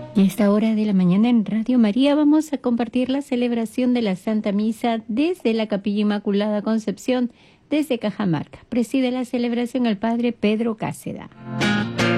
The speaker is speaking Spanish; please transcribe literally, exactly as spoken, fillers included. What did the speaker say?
A esta hora de la mañana en Radio María vamos a compartir la celebración de la Santa Misa desde la Capilla Inmaculada Concepción, desde Cajamarca. Preside la celebración el Padre Pedro Cáceda.